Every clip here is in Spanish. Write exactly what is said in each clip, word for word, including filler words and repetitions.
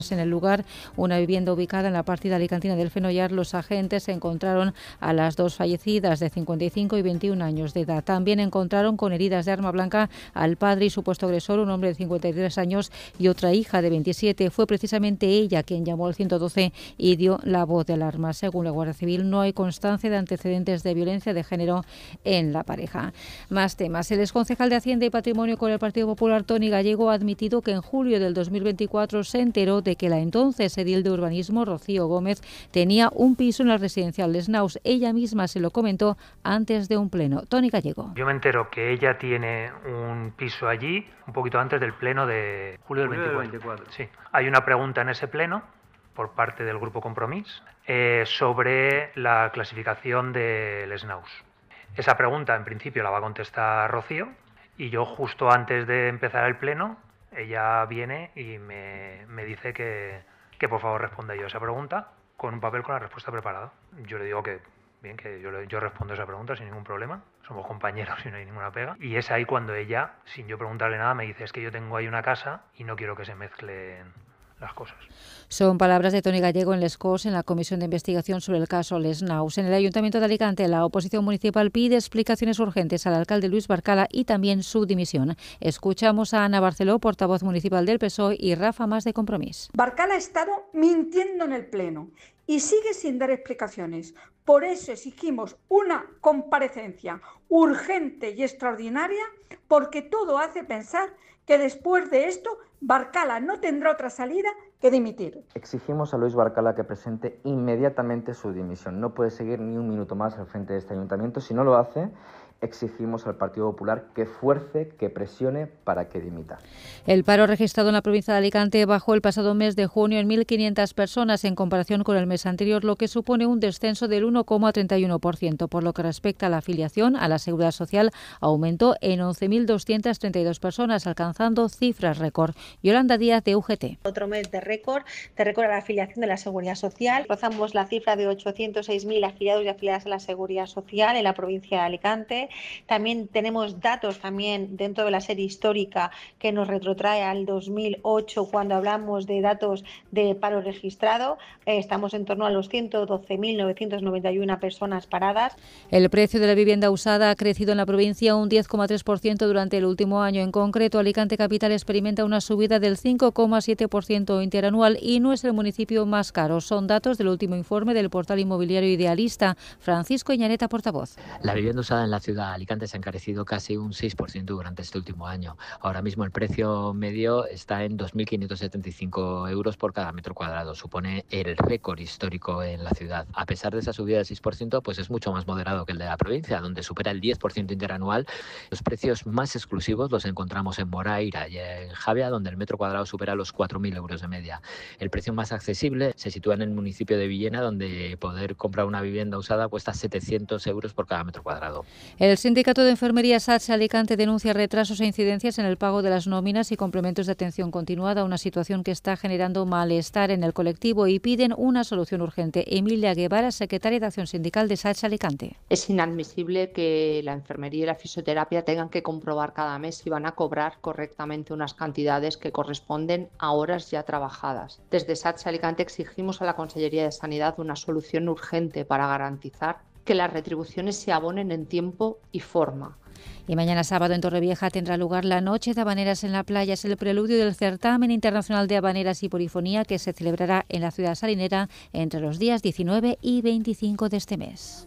En el lugar, una vivienda ubicada en la partida alicantina del Fenollar, los agentes encontraron a las dos fallecidas de cincuenta y cinco y veintiún años de edad. También encontraron con heridas de arma blanca al padre y supuesto agresor, un hombre de cincuenta y tres años, y otra hija de veintisiete. Fue precisamente ella quien llamó al ciento doce y dio la voz de alarma. Según la Guardia Civil, no hay constancia de antecedentes de violencia de género en la pareja. Más temas. El exconcejal de Hacienda y Patrimonio con el Partido Popular, Toni Gallego, ha admitido que en julio del dos mil veinticuatro se enteró de que la entonces edil de Urbanismo, Rocío Gómez, tenía un piso en la residencial Les Naus. Ella misma se lo comentó antes de un pleno. Toni Gallego. Yo me entero que ella tiene un piso allí un poquito antes del pleno de julio del veinticuatro. veinticuatro. Sí. Hay una pregunta en ese pleno por parte del Grupo Compromís eh, sobre la clasificación de Les Naus. Esa pregunta en principio la va a contestar Rocío y yo justo antes de empezar el pleno ella viene y me, me dice que, que por favor responda yo a esa pregunta con un papel con la respuesta preparada. Yo le digo que bien, que yo, yo respondo esa pregunta sin ningún problema. Somos compañeros y no hay ninguna pega. Y es ahí cuando ella, sin yo preguntarle nada, me dice: es que yo tengo ahí una casa y no quiero que se mezclen las cosas. Son palabras de Toni Gallego en Les Corts, en la comisión de investigación sobre el caso Les Naus. En el Ayuntamiento de Alicante, la oposición municipal pide explicaciones urgentes al alcalde Luis Barcala y también su dimisión. Escuchamos a Ana Barceló, portavoz municipal del P S O E, y Rafa Mas, de Compromís. Barcala ha estado mintiendo en el pleno y sigue sin dar explicaciones. Por eso exigimos una comparecencia urgente y extraordinaria, porque todo hace pensar que después de esto Barcala no tendrá otra salida que dimitir. Exigimos a Luis Barcala que presente inmediatamente su dimisión. No puede seguir ni un minuto más al frente de este ayuntamiento. Si no lo hace, exigimos al Partido Popular que fuerce, que presione para que dimita. El paro registrado en la provincia de Alicante bajó el pasado mes de junio en mil quinientas personas en comparación con el mes anterior, lo que supone un descenso del uno coma treinta y uno por ciento. Por lo que respecta a la afiliación a la Seguridad Social, aumentó en once mil doscientas treinta y dos personas, alcanzando cifras récord. Yolanda Díaz, de U G T. Otro mes de récord, de récord a la afiliación de la Seguridad Social. Rozamos la cifra de ochocientos seis mil afiliados y afiliadas a la Seguridad Social en la provincia de Alicante. También tenemos datos también dentro de la serie histórica que nos retrotrae al dos mil ocho, cuando hablamos de datos de paro registrado. Eh, estamos en torno a los ciento doce mil novecientas noventa y una personas paradas. El precio de la vivienda usada ha crecido en la provincia un diez coma tres por ciento durante el último año. En concreto, Alicante Capital experimenta una subida del cinco coma siete por ciento interanual y no es el municipio más caro. Son datos del último informe del portal inmobiliario Idealista. Francisco Iñareta, portavoz. La vivienda usada en la ciudad de Alicante se ha encarecido casi un seis por ciento durante este último año. Ahora mismo el precio medio está en dos mil quinientos setenta y cinco euros por cada metro cuadrado. Supone el récord histórico en la ciudad. A pesar de esa subida del seis por ciento, pues es mucho más moderado que el de la provincia, donde supera el diez por ciento interanual. Los precios más exclusivos los encontramos en Moraira y en Javia, donde el metro cuadrado supera los cuatro mil euros de media. El precio más accesible se sitúa en el municipio de Villena, donde poder comprar una vivienda usada cuesta setecientos euros por cada metro cuadrado. El Sindicato de Enfermería S A T S Alicante denuncia retrasos e incidencias en el pago de las nóminas y complementos de atención continuada, una situación que está generando malestar en el colectivo, y piden una solución urgente. Emilia Guevara, secretaria de Acción Sindical de S A T S Alicante. Es inadmisible que la enfermería y la fisioterapia tengan que comprobar cada mes si van a cobrar correctamente unas cantidades que corresponden a horas ya trabajadas. Desde S A T S Alicante exigimos a la Consellería de Sanidad una solución urgente para garantizar que las retribuciones se abonen en tiempo y forma. Y mañana sábado en Torrevieja tendrá lugar la Noche de Habaneras en la Playa. Es el preludio del certamen internacional de habaneras y polifonía que se celebrará en la ciudad salinera entre los días diecinueve y veinticinco de este mes.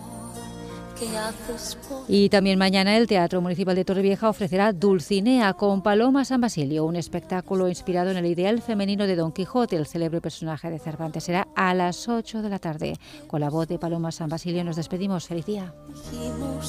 Y también mañana el Teatro Municipal de Torrevieja ofrecerá Dulcinea con Paloma San Basilio, un espectáculo inspirado en el ideal femenino de Don Quijote. El célebre personaje de Cervantes será a las ocho de la tarde. Con la voz de Paloma San Basilio nos despedimos. ¡Feliz día!